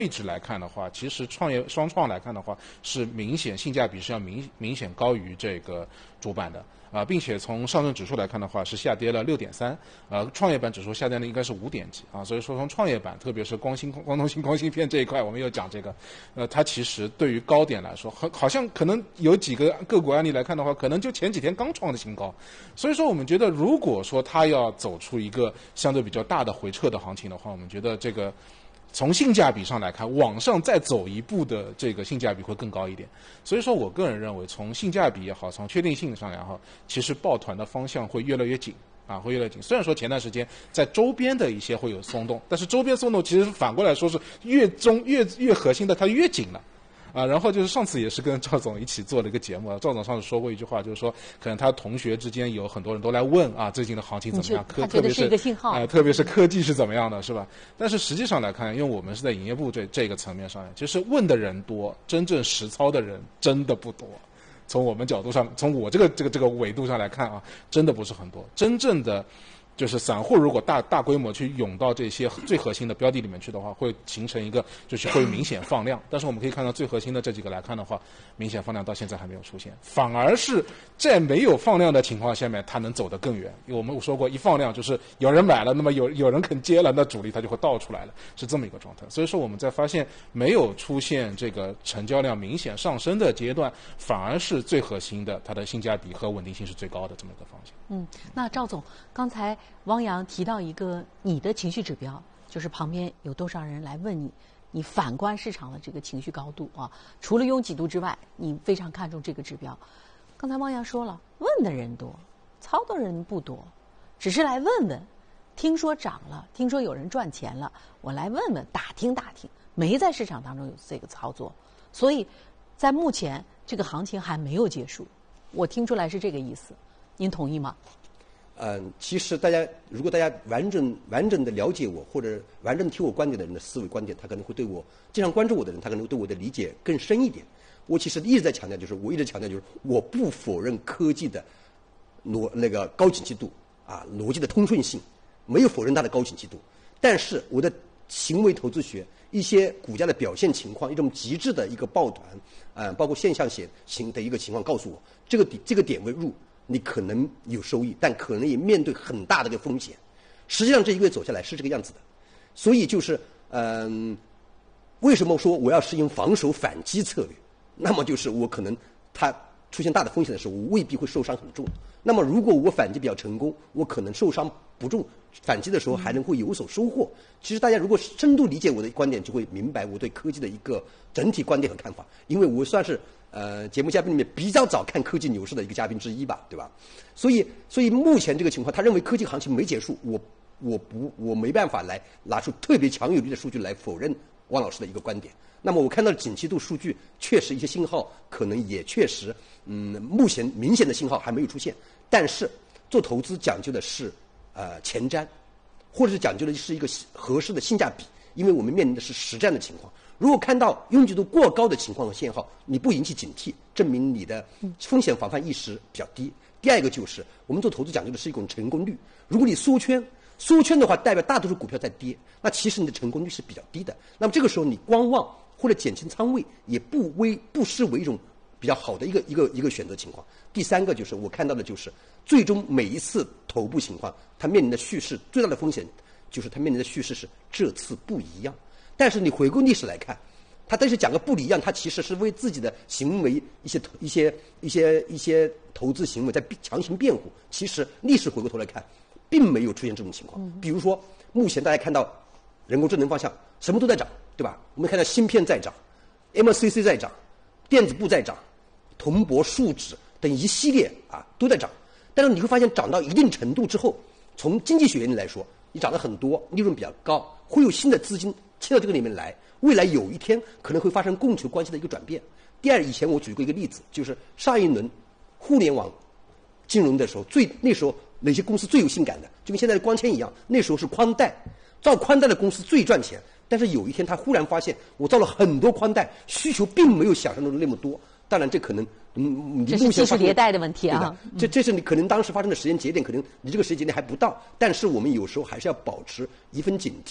位置来看的话，其实双创来看的话，是明显性价比是要明显高于这个主板的。并且从上证指数来看的话，是下跌了6.3，创业板指数下跌的应该是5点几啊，所以说从创业板，特别是光通信、光芯片这一块，我们又讲这个，它其实对于高点来说，好像可能有几个个股案例来看的话，可能就前几天刚创的新高，所以说我们觉得，如果说它要走出一个相对比较大的回撤的行情的话，我们觉得这个。从性价比上来看，往上再走一步的这个性价比会更高一点。所以说我个人认为，从性价比也好，从确定性上也好，其实抱团的方向会越来越紧啊，会越来越紧。虽然说前段时间在周边的一些会有松动，但是周边松动其实反过来说是越核心的它越紧了。然后就是上次也是跟赵总一起做了一个节目，赵总上次说过一句话，就是说可能他同学之间有很多人都来问最近的行情怎么样， 特别是一个信号， 特别是科技是怎么样的，是吧？但是实际上来看，因为我们是在营业部这个层面上，其实问的人多，真正实操的人真的不多。从我们角度上，从我这个维度上来看真的不是很多，真正的。就是散户如果大规模去涌到这些最核心的标的里面去的话，会形成一个就是会明显放量。但是我们可以看到最核心的这几个来看的话，明显放量到现在还没有出现，反而是在没有放量的情况下面，它能走得更远。因为我们说过，一放量就是有人买了，那么有人肯接了，那主力它就会倒出来了，是这么一个状态。所以说我们在发现没有出现这个成交量明显上升的阶段，反而是最核心的它的性价比和稳定性是最高的这么一个方向。 那赵总刚才汪洋提到一个你的情绪指标，就是旁边有多少人来问你，你反观市场的这个情绪高度除了拥挤度之外，你非常看重这个指标。刚才汪洋说了，问的人多，操作人不多，只是来问问，听说涨了，听说有人赚钱了，我来问问，打听打听，没在市场当中有这个操作，所以在目前这个行情还没有结束，我听出来是这个意思，您同意吗？ 其实如果大家完整的了解我，或者完整听我观点的人的思维观点，他可能会对我经常关注我的人，他可能会对我的理解更深一点。我其实一直在强调，就是我不否认科技的那个高景气度逻辑的通顺性，没有否认它的高景气度。但是我的行为投资学一些股价的表现情况，一种极致的一个抱团包括现象型的一个情况告诉我，这个点位入。你可能有收益，但可能也面对很大的一个风险。实际上这一个月走下来是这个样子的，所以就是为什么说我要实行防守反击策略？那么就是我可能它出现大的风险的时候，我未必会受伤很重。那么如果我反击比较成功，我可能受伤不重，反击的时候还能会有所收获。其实大家如果深度理解我的观点，就会明白我对科技的一个整体观点和看法，因为我算是节目嘉宾里面比较早看科技牛市的一个嘉宾之一吧，对吧？所以目前这个情况，他认为科技行情没结束，我没办法来拿出特别强有力的数据来否认汪老师的一个观点。那么我看到的景气度数据确实一些信号可能也确实目前明显的信号还没有出现，但是做投资讲究的是前瞻，或者是讲究的是一个合适的性价比，因为我们面临的是实战的情况。如果看到拥挤度过高的情况和信号，你不引起警惕，证明你的风险防范意识比较低。第二个就是我们做投资讲究的是一种成功率，如果你缩圈的话，代表大多数股票在跌，那其实你的成功率是比较低的。那么这个时候你观望或者减轻仓位，也不失为一种比较好的一个选择情况。第三个就是我看到的就是最终每一次头部情况，它面临的叙事最大的风险就是它面临的叙事是这次不一样。但是你回顾历史来看，但是讲个不一样，他其实是为自己的行为一些投资行为在强行辩护。其实历史回过头来看，并没有出现这种情况。比如说，目前大家看到人工智能方向什么都在涨，对吧？我们看到芯片在涨 ，MCC 在涨，电子部在涨，铜箔、树脂等一系列都在涨。但是你会发现，涨到一定程度之后，从经济学原理来说，你涨得很多，利润比较高，会有新的资金切到这个里面来，未来有一天可能会发生供求关系的一个转变。第二，以前我举过一个例子，就是上一轮互联网金融的时候，那时候哪些公司最有性感的，就跟现在的光纤一样，那时候是宽带，造宽带的公司最赚钱。但是有一天他忽然发现，我造了很多宽带，需求并没有想象中的那么多。当然这可能这是技术迭代的问题啊， 这是你可能当时发生的时间节点，可能你这个时间节点还不到，但是我们有时候还是要保持一份警惕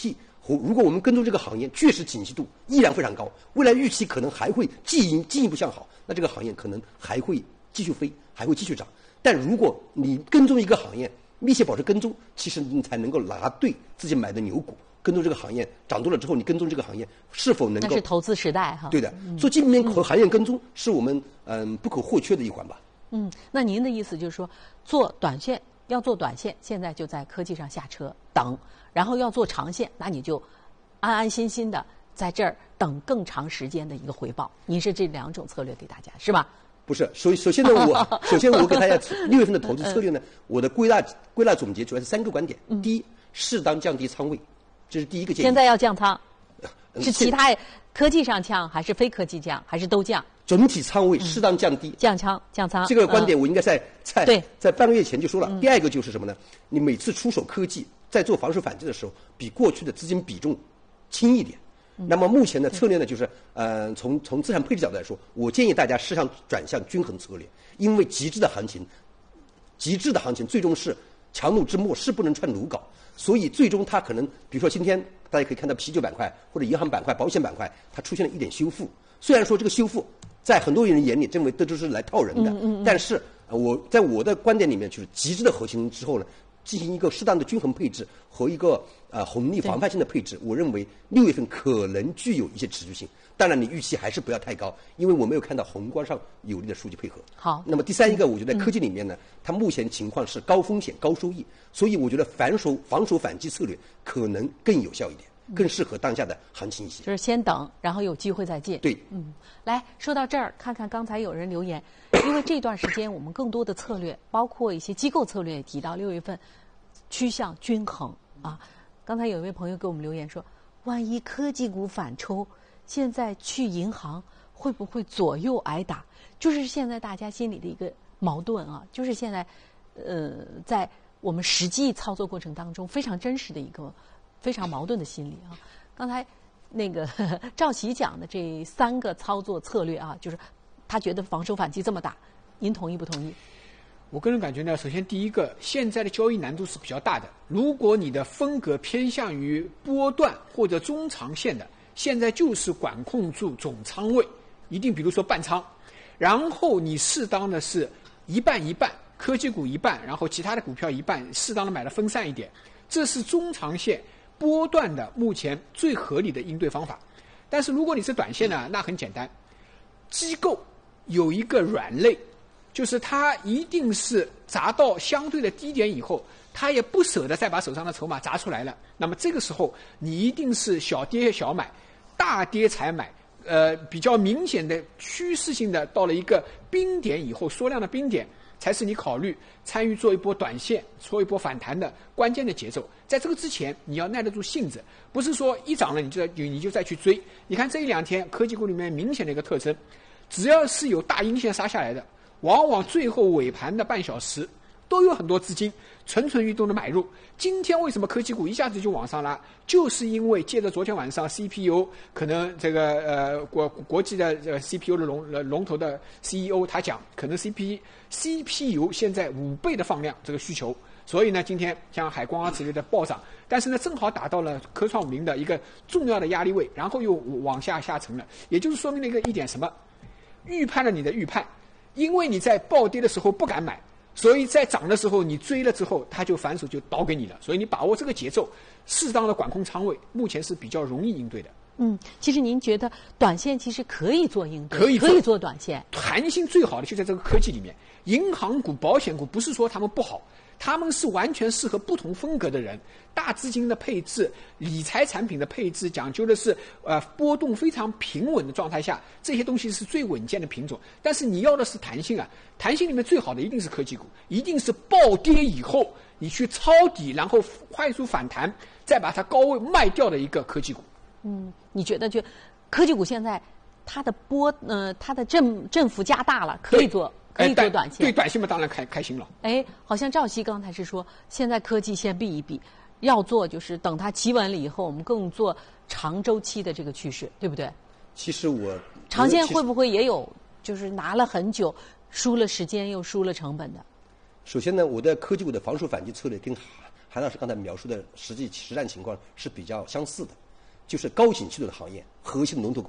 如果我们跟踪这个行业，确实景气度依然非常高，未来预期可能还会进一步向好，那这个行业可能还会继续飞，还会继续涨。但如果你跟踪一个行业，密切保持跟踪，其实你才能够拿对自己买的牛股。跟踪这个行业涨多了之后，你跟踪这个行业是否能够？ 那是投资时代哈。 对的，做基本面和行业跟踪是我们不可或缺的一环吧。 那您的意思就是说，做短线要做短线，现在就在科技上下车等，然后要做长线，那你就安安心心的在这儿等更长时间的一个回报。您是这2种策略给大家是吧？ 不是，首先呢，我给大家6月份的投资策略呢，我的归纳总结主要是3个观点。第一，适当降低仓位，这是第一个建议。 现在要降仓，是其他科技上降，还是非科技降，还是都降？ 整体仓位适当降低， 降仓。 这个观点我应该在半个月前就说了。第二个就是什么呢？你每次出手科技，在做防守反击的时候，比过去的资金比重轻一点。那么目前的策略呢，就是从资产配置角度来说，我建议大家适当转向均衡策略，因为极致的行情最终是强弩之末，是不能穿鲁缟，所以最终它可能，比如说今天大家可以看到啤酒板块或者银行板块、保险板块，它出现了一点修复。虽然说这个修复在很多人眼里认为这就是来套人的，但是在我的观点里面，就是极致的核心之后呢，进行一个适当的均衡配置和一个红利防范性的配置，我认为6月份可能具有一些持续性。当然，你预期还是不要太高，因为我没有看到宏观上有力的数据配合。 好， 那么第三一个，我觉得科技里面呢，它目前情况是高风险高收益，所以我觉得防守反击策略可能更有效一点。更适合当下的行情一些， 就是先等，然后有机会再进。 对， 来说到这儿，看看刚才有人留言，因为这段时间我们更多的策略，包括一些机构策略也提到6月份趋向均衡啊。刚才有一位朋友给我们留言说，万一科技股反抽，现在去银行会不会左右挨打？就是现在大家心里的一个矛盾啊，就是现在在我们实际操作过程当中非常真实的一个非常矛盾的心理啊。刚才那个赵琦讲的这3个操作策略啊，就是他觉得防守反击这么大，您同意不同意？ 我个人感觉呢，首先第一个，现在的交易难度是比较大的。如果你的风格偏向于波段或者中长线的，现在就是管控住总仓位，一定比如说半仓，然后你适当的是一半一半，科技股一半，然后其他的股票一半，适当的买的分散一点，这是中长线波段的目前最合理的应对方法。但是如果你是短线呢，那很简单，机构有一个软肋，就是它一定是砸到相对的低点以后，它也不舍得再把手上的筹码砸出来了。那么这个时候你一定是小跌小买，大跌才买，比较明显的趋势性的到了一个冰点以后，缩量的冰点才是你考虑参与做一波短线、做一波反弹的关键的节奏。在这个之前，你要耐得住性子，不是说一涨了你就再去追。你看这1-2天科技股里面明显的一个特征，只要是有大阴线杀下来的，往往最后尾盘的半小时都有很多资金蠢蠢欲动的买入。今天为什么科技股一下子就往上拉？就是因为借着昨天晚上 CPU 可能这个国际的这个 CPU 的龙头的 CEO 他讲，可能 CPU 现在5倍的放量这个需求，所以呢今天像海光啊之类的暴涨，但是呢正好达到了科创50的一个重要的压力位，然后又往下沉了，也就是说明了一点什么？预判了你的预判，因为你在暴跌的时候不敢买，所以在涨的时候你追了之后，它就反手就倒给你了。所以你把握这个节奏，适当的管控仓位，目前是比较容易应对的。 其实您觉得短线其实可以做应对， 可以做短线， 弹性最好的就在这个科技里面。银行股、保险股不是说他们不好，他们是完全适合不同风格的人。大资金的配置、理财产品的配置，讲究的是波动非常平稳的状态下，这些东西是最稳健的品种。但是你要的是弹性啊，弹性里面最好的一定是科技股，一定是暴跌以后你去抄底，然后快速反弹，再把它高位卖掉的一个科技股。 你觉得就科技股现在它的它的振幅加大了，可以做短线？ 对短线嘛，当然开心了。 好像赵琦刚才是说，现在科技先避一避，要做就是等它企稳了以后，我们更做长周期的这个趋势，对不对？ 其实长线会不会也有就是拿了很久，输了时间又输了成本的？ 首先呢，我的科技股的防守反击策略跟韩老师刚才描述的实战情况是比较相似的，就是高景气度的行业，核心的龙头